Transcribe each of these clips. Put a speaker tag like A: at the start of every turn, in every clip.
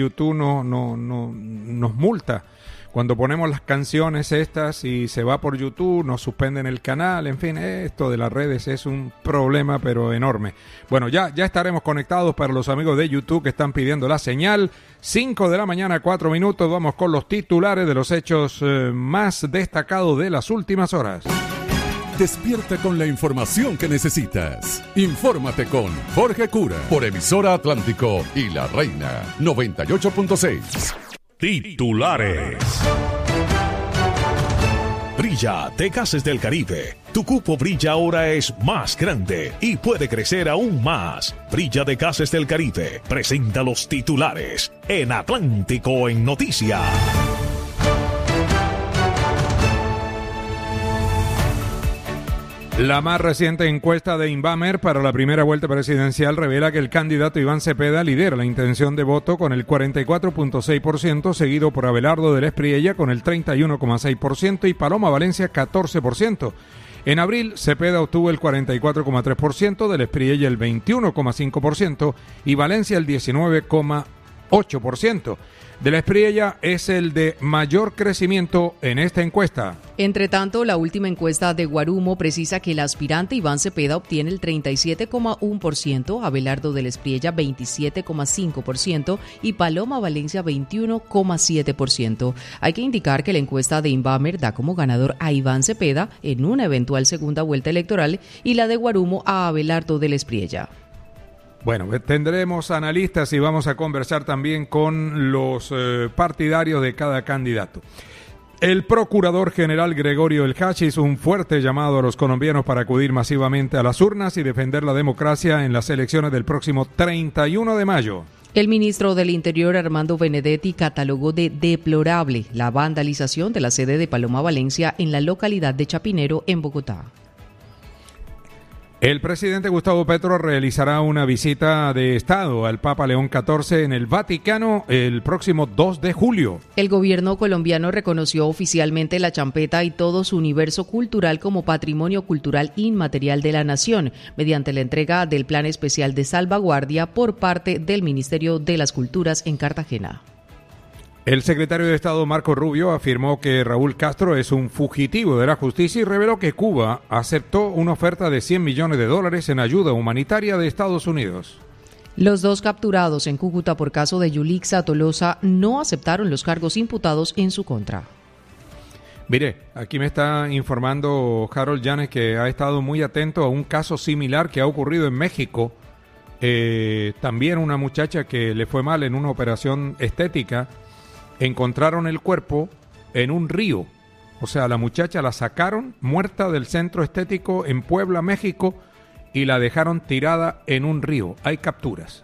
A: YouTube nos multa cuando ponemos las canciones estas y se va por YouTube, nos suspenden el canal, en fin, esto de las redes es un problema pero enorme. Bueno, ya estaremos conectados para los amigos de YouTube que están pidiendo la señal. 5 de la mañana, 4 minutos, vamos con los titulares de los hechos más destacados de las últimas horas.
B: Despierta con la información que necesitas. Infórmate con Jorge Cura por Emisora Atlántico y La Reina 98.6.
C: Titulares. Brilla de Gases del Caribe. Tu cupo Brilla ahora es más grande y puede crecer aún más. Brilla de Gases del Caribe presenta los titulares en Atlántico en Noticias.
A: La más reciente encuesta de Inbamer para la primera vuelta presidencial revela que el candidato Iván Cepeda lidera la intención de voto con el 44.6%, seguido por Abelardo del Espriella con el 31.6% y Paloma Valencia 14%. En abril, Cepeda obtuvo el 44.3%, del Espriella el 21.5% y Valencia el 19.8%. Del Espriella es el de mayor crecimiento en esta encuesta.
D: Entre tanto, la última encuesta de Guarumo precisa que el aspirante Iván Cepeda obtiene el 37.1%, Abelardo del Espriella 27.5% y Paloma Valencia 21.7%. Hay que indicar que la encuesta de Inbamer da como ganador a Iván Cepeda en una eventual segunda vuelta electoral y la de Guarumo a Abelardo del Espriella.
A: Bueno, tendremos analistas y vamos a conversar también con los partidarios de cada candidato. El procurador general Gregorio El Hachi hizo un fuerte llamado a los colombianos para acudir masivamente a las urnas y defender la democracia en las elecciones del próximo 31 de mayo.
D: El ministro del Interior, Armando Benedetti, catalogó de deplorable la vandalización de la sede de Paloma Valencia en la localidad de Chapinero, en Bogotá.
A: El presidente Gustavo Petro realizará una visita de Estado al Papa León XIV en el Vaticano el próximo 2 de julio.
D: El gobierno colombiano reconoció oficialmente la champeta y todo su universo cultural como patrimonio cultural inmaterial de la nación, mediante la entrega del Plan Especial de Salvaguardia por parte del Ministerio de las Culturas en Cartagena.
A: El secretario de Estado Marco Rubio afirmó que Raúl Castro es un fugitivo de la justicia y reveló que Cuba aceptó una oferta de $100 millones en ayuda humanitaria de Estados Unidos.
D: Los dos capturados en Cúcuta por caso de Yulixa Tolosa no aceptaron los cargos imputados en su contra.
A: Mire, aquí me está informando Harold Llanes que ha estado muy atento a un caso similar que ha ocurrido en México. También una muchacha que le fue mal en una operación estética. Encontraron el cuerpo en un río. O sea, la muchacha la sacaron muerta del centro estético en Puebla, México, y la dejaron tirada en un río. Hay capturas.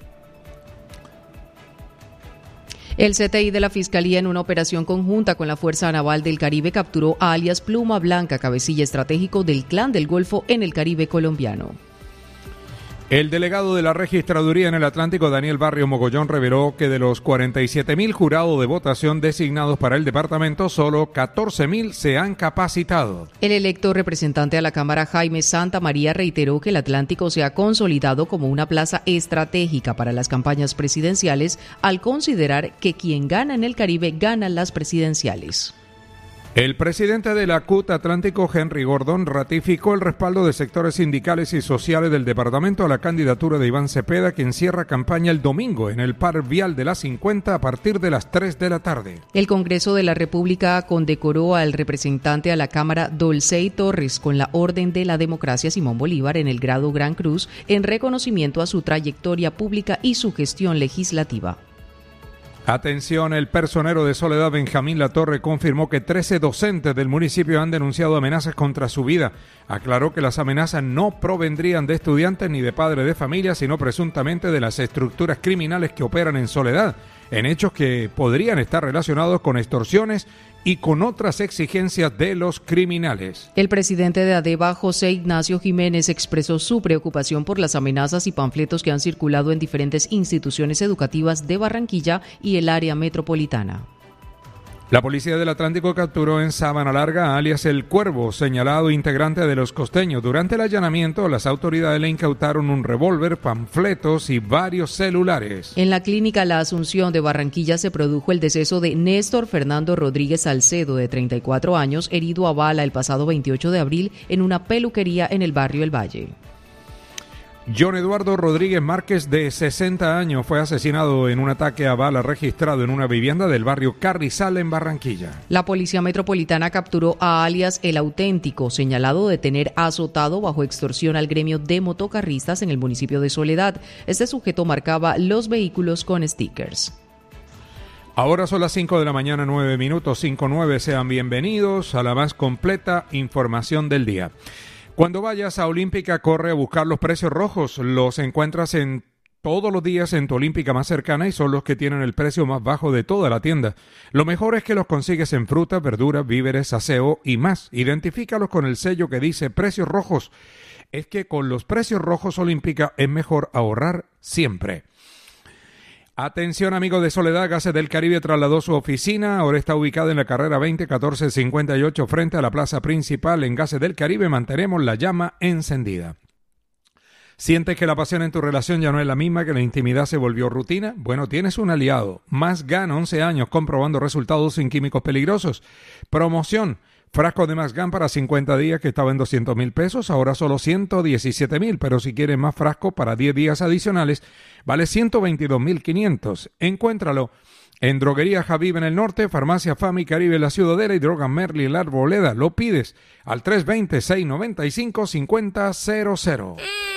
D: El CTI de la Fiscalía, en una operación conjunta con la Fuerza Naval del Caribe, capturó a alias Pluma Blanca, cabecilla estratégico del Clan del Golfo en el Caribe colombiano.
A: El delegado de la Registraduría en el Atlántico, Daniel Barrio Mogollón, reveló que de los 47.000 jurados de votación designados para el departamento, solo 14.000 se han capacitado.
D: El electo representante a la Cámara, Jaime Santa María, reiteró que el Atlántico se ha consolidado como una plaza estratégica para las campañas presidenciales, al considerar que quien gana en el Caribe gana las presidenciales.
A: El presidente de la CUT Atlántico, Henry Gordon, ratificó el respaldo de sectores sindicales y sociales del departamento a la candidatura de Iván Cepeda, quien cierra campaña el domingo en el Par Vial de la 50 a partir de las 3 de la tarde.
D: El Congreso de la República condecoró al representante a la Cámara, Dolcey Torres, con la Orden de la Democracia Simón Bolívar en el grado Gran Cruz, en reconocimiento a su trayectoria pública y su gestión legislativa.
A: Atención, el personero de Soledad, Benjamín Latorre, confirmó que 13 docentes del municipio han denunciado amenazas contra su vida. Aclaró que las amenazas no provendrían de estudiantes ni de padres de familia, sino presuntamente de las estructuras criminales que operan en Soledad, en hechos que podrían estar relacionados con extorsiones y con otras exigencias de los criminales.
D: El presidente de ADEVA, José Ignacio Jiménez, expresó su preocupación por las amenazas y panfletos que han circulado en diferentes instituciones educativas de Barranquilla y el área metropolitana.
A: La policía del Atlántico capturó en Sabana Larga alias El Cuervo, señalado integrante de Los Costeños. Durante el allanamiento, las autoridades le incautaron un revólver, panfletos y varios celulares.
D: En la clínica La Asunción de Barranquilla se produjo el deceso de Néstor Fernando Rodríguez Salcedo, de 34 años, herido a bala el pasado 28 de abril en una peluquería en el barrio El Valle.
A: John Eduardo Rodríguez Márquez, de 60 años, fue asesinado en un ataque a bala registrado en una vivienda del barrio Carrizal en Barranquilla.
D: La Policía Metropolitana capturó a alias El Auténtico, señalado de tener azotado bajo extorsión al gremio de motocarristas en el municipio de Soledad. Este sujeto marcaba los vehículos con stickers.
A: Ahora son las 5 de la mañana, 9 minutos, 5:09. Sean bienvenidos a la más completa información del día. Cuando vayas a Olímpica, corre a buscar los precios rojos. Los encuentras todos los días en tu Olímpica más cercana y son los que tienen el precio más bajo de toda la tienda. Lo mejor es que los consigues en frutas, verduras, víveres, aseo y más. Identifícalos con el sello que dice precios rojos. Es que con los precios rojos Olímpica es mejor ahorrar siempre. Atención, amigos de Soledad, Gases del Caribe trasladó su oficina, ahora está ubicada en la carrera 20-1458 frente a la plaza principal. En Gases del Caribe mantenemos la llama encendida. ¿Sientes que la pasión en tu relación ya no es la misma, que la intimidad se volvió rutina? Bueno, tienes un aliado. Masgan, 11 años comprobando resultados sin químicos peligrosos. Promoción. Frasco de Masgan para 50 días que estaba en 200,000 pesos, ahora solo 117,000, pero si quieres más frasco para 10 días adicionales, vale 122,500. Encuéntralo en Droguería Javib en el norte, Farmacia Fami Caribe en la Ciudadela y Droga Merli en la Arboleda. Lo pides al 320-695-5000.